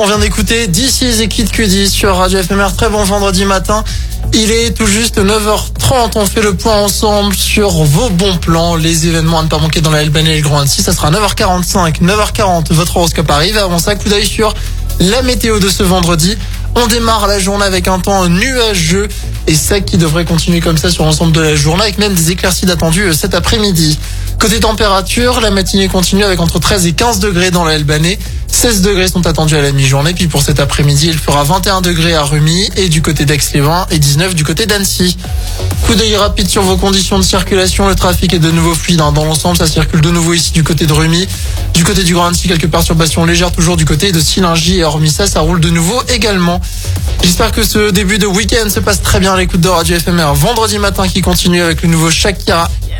On vient d'écouter This Is et Kid Cudi sur Radio FMR. Très bon vendredi matin. Il est tout juste 9h30. On fait le point ensemble sur vos bons plans, les événements à ne pas manquer dans la L-Ban et le Grand Annecy. Ça sera à 9h45, 9h40. Votre horoscope arrive. Avant ça, coup d'œil sur la météo de ce vendredi. On démarre la journée avec un temps nuageux et sec qui devrait continuer comme ça sur l'ensemble de la journée avec même des éclaircies attendues cet après-midi. Côté température, la matinée continue avec entre 13 et 15 degrés dans la L-Banais. 16 degrés sont attendus à la mi-journée. Puis pour cet après-midi, il fera 21 degrés à Rumi et du côté d'Aix-les-Bains et 19 du côté d'Annecy. Coup d'œil rapide sur vos conditions de circulation. Le trafic est de nouveau fluide dans l'ensemble. Ça circule de nouveau ici du côté de Rumi. Du côté du Grand Annecy, quelques perturbations légères toujours du côté de Sillingy. Et hormis ça, ça roule de nouveau également. J'espère que ce début de week-end se passe très bien à l'écoute de Radio FMR. Vendredi matin qui continue avec le nouveau Shakira